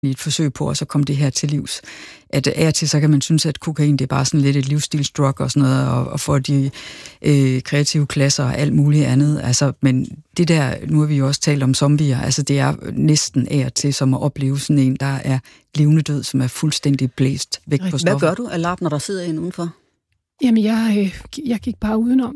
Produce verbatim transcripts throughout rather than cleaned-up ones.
i et forsøg på også at komme det her til livs. At af og til, så kan man synes, at kokain, det er bare sådan lidt et livsstilsdrug og sådan noget, og, og for de øh, kreative klasser og alt muligt andet. Altså, men det der, nu har vi jo også talt om zombier, altså det er næsten af og til som at opleve sådan en, der er levende død, som er fuldstændig blæst væk på stoffer. Hvad gør du, Alap, når der sidder en udenfor? Jamen, jeg, øh, jeg gik bare udenom.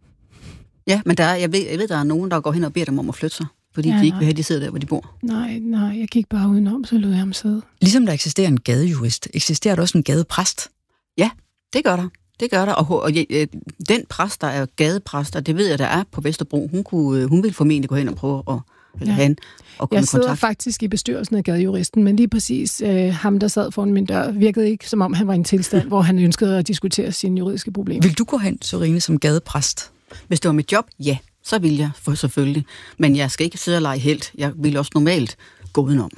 Ja, men der er, jeg, ved, jeg ved, der er nogen, der går hen og beder dem om at flytte sig, fordi ja, de ikke vil have, at de sidder der, hvor de bor. Nej, nej, jeg gik bare udenom, så lod jeg ham sidde. Ligesom der eksisterer en gadejurist, eksisterer der også en gadepræst? Ja, det gør der. Det gør der, og, og øh, den præst, der er gadepræst, og det ved jeg, der er på Vesterbro, hun, kunne, hun ville formentlig gå hen og prøve at eller ja. hen og komme Jeg sidder kontakt. faktisk i bestyrelsen af gadejuristen, men lige præcis øh, ham, der sad foran min dør, virkede ikke, som om han var i en tilstand, hvor han ønskede at diskutere sine juridiske problemer. Vil du gå hen, Sørine, som gadepræst? Hvis det var mit job, ja, så vil jeg for selvfølgelig. Men jeg skal ikke sidde og lege helt. Jeg vil også normalt gå udenom.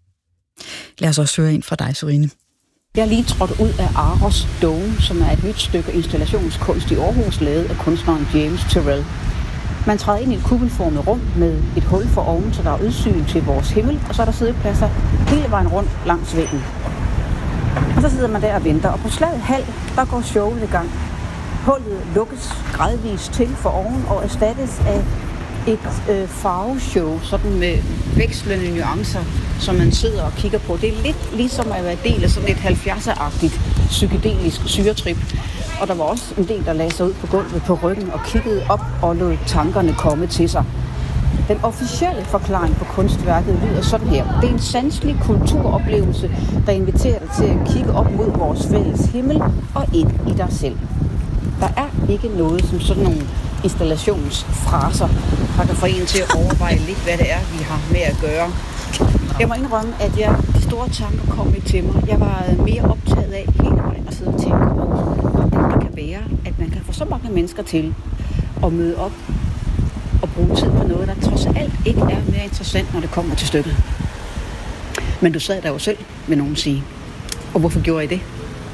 Lad os også høre en fra dig, Sørine. Jeg er lige trådt ud af Aros Dome, som er et nyt stykke installationskunst i Aarhus, lavet af kunstneren James Turrell. Man træder ind i et kuppelformet rum med et hul for oven, så der er udsyn til vores himmel, og så er der siddepladser hele vejen rundt langs væggen. Og så sidder man der og venter, og på slaget halv, der går showet i gang. Hullet lukkes gradvist til for oven og erstattes af et øh, farveshow, sådan med vekslende nuancer, som man sidder og kigger på. Det er lidt ligesom at være del af sådan et halvfjerdser-agtigt psykedelisk syretrip. Og der var også en del, der lagde sig ud på gulvet på ryggen og kiggede op og lod tankerne komme til sig. Den officielle forklaring på kunstværket lyder sådan her. Det er en sanselig kulturoplevelse, der inviterer dig til at kigge op mod vores fælles himmel og ind i dig selv. Der er ikke noget som sådan nogle installationsfraser, der kan få en til at overveje lidt, hvad det er, vi har med at gøre. Jeg må indrømme, at jeg, de store tanker kom ikke til mig. Jeg var mere optaget af hele vejen at sidde og tænke over, hvordan det kan være, at man kan få så mange mennesker til at møde op og bruge tid på noget, der trods alt ikke er mere interessant, når det kommer til stykket. Men du sad der jo selv, vil nogen sige. Og hvorfor gjorde I det?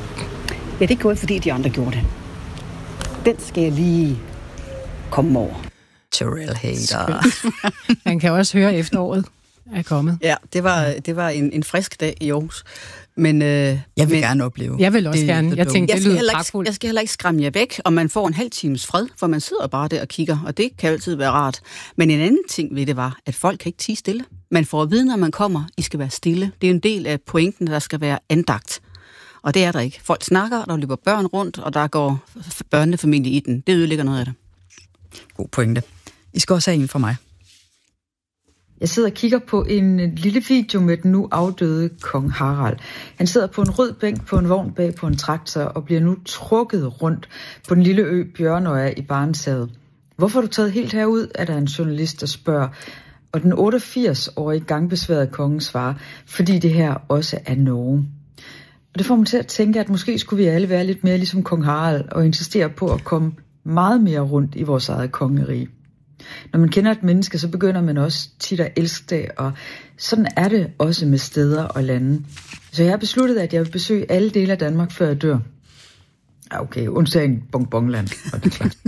Ja, det gjorde jeg, fordi de andre gjorde det. Den skal jeg lige komme over. Turrell-hater. Man kan også høre, at efteråret er kommet. Ja, det var, det var en, en frisk dag i Aarhus. Men, øh, jeg vil men, gerne opleve. Jeg vil også det, gerne. Jeg tænkte, det lyder pragtfuldt. Jeg skal heller ikke skræmme jer væk, og man får en halv times fred, for man sidder bare der og kigger, og det kan altid være rart. Men en anden ting ved det var, at folk kan ikke tie stille. Man får at vide, når man kommer, I skal være stille. Det er en del af pointen, der skal være andagt. Og det er der ikke. Folk snakker, der løber børn rundt, og der går børnefamilie i den. Det ødelægger noget af det. God pointe. I skal også have en fra mig. Jeg sidder og kigger på en lille video med den nu afdøde kong Harald. Han sidder på en rød bænk på en vogn bag på en traktor og bliver nu trukket rundt på den lille ø Bjørnøya i Barentshavet. Hvorfor er du taget helt herud, er der en journalist, der spørger. Og den otteogfirs-årige gangbesværede konge svarer, fordi det her også er Norge. Og det får mig til at tænke, at måske skulle vi alle være lidt mere ligesom kong Harald og insistere på at komme meget mere rundt i vores eget kongerige. Når man kender et menneske, så begynder man også tit at elske det, og sådan er det også med steder og lande. Så jeg har besluttet, at jeg vil besøge alle dele af Danmark, før jeg dør. Ja, okay, undtagen Bonbonland, og det er klart.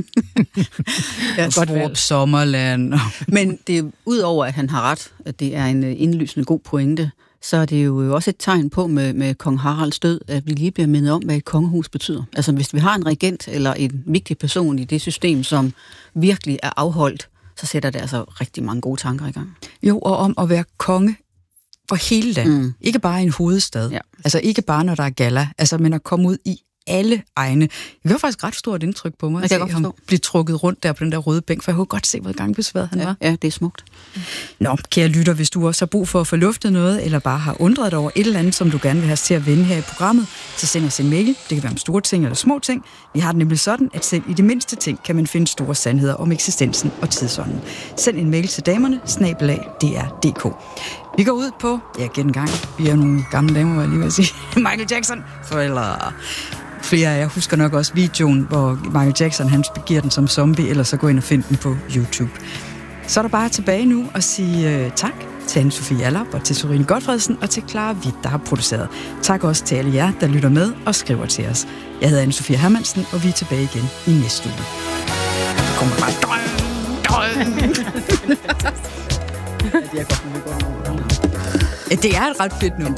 Ja, Godt sommerland. Men det er udover, at han har ret, at det er en indlysende god pointe, så er det jo også et tegn på med, med kong Haralds død, at vi lige bliver mindet om, hvad et kongehus betyder. Altså hvis vi har en regent eller en vigtig person i det system, som virkelig er afholdt, så sætter det altså rigtig mange gode tanker i gang. Jo, og om at være konge for hele landet. Mm. Ikke bare en hovedstad. Ja. Altså ikke bare, når der er galla. Altså, men at komme ud i alle egne. Det var faktisk ret stort indtryk på mig, at se ham blive trukket rundt der på den der røde bænk, for jeg kunne godt se, hvor gangbesværet han ja, var. Ja, det er smukt. Nå, kære lytter, hvis du også har brug for at få luftet noget, eller bare har undret dig over et eller andet, som du gerne vil have os til at vende her i programmet, så send os en mail. Det kan være om store ting eller små ting. Vi har det nemlig sådan, at selv i de mindste ting kan man finde store sandheder om eksistensen og tidsånden. Send en mail til damerne, snabel-a d r punktum d k. Vi går ud på, ja, igen en gang, vi er nogle gamle damer, hvad jeg lige vil sige, Michael Jackson, forældre. Flere af jer husker nok også videoen, hvor Michael Jackson, han giver den som zombie, eller så gå ind og find den på YouTube. Så er der bare tilbage nu og sige uh, tak til Anne-Sophie Allap og til Sørine Gotfredsen og til Clara Hvidt, der har produceret. Tak også til alle jer, der lytter med og skriver til os. Jeg hedder Anne-Sophie Hermansen, og vi er tilbage igen i næste uge. Der kommer bare døgn, døgn. Det er godt, det er godt. Det er et ret fedt nummer.